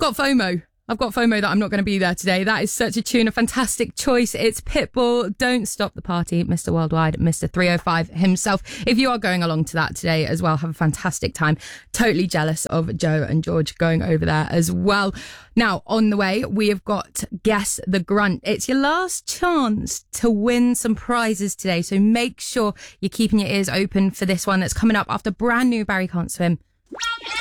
got FOMO. I've got FOMO that I'm not going to be there today. That is such a tune, a fantastic choice. It's Pitbull, Don't Stop the Party, Mr. Worldwide, Mr. 305 himself. If you are going along to that today as well, have a fantastic time. Totally jealous of Joe and George going over there as well. Now, on the way, we have got Guess the Grunt. It's your last chance to win some prizes today, so make sure you're keeping your ears open for this one that's coming up after brand new Barry Can't Swim.